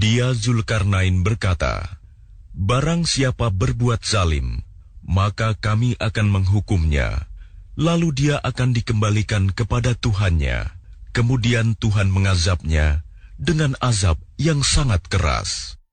Dia Zulkarnain berkata, "Barang siapa berbuat zalim, maka kami akan menghukumnya. Lalu dia akan dikembalikan kepada Tuhannya. Kemudian Tuhan mengazabnya dengan azab yang sangat keras."